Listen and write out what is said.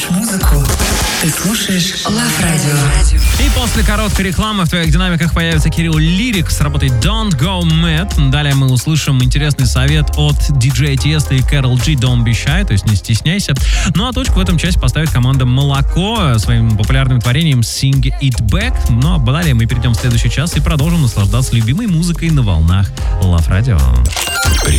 слушаешь музыку, ты слушаешь Love Radio. И после короткой рекламы в твоих динамиках появится Кирилл Лирик с работой Don't Go Mad. Далее мы услышим интересный совет от диджея Тиеста и Кэрол Джи Don't Be Shy, то есть не стесняйся. Ну а точку в этом части поставит команда Молоко своим популярным творением Sing It Back. Ну а далее мы перейдем в следующий час и продолжим наслаждаться любимой музыкой на волнах Love Radio.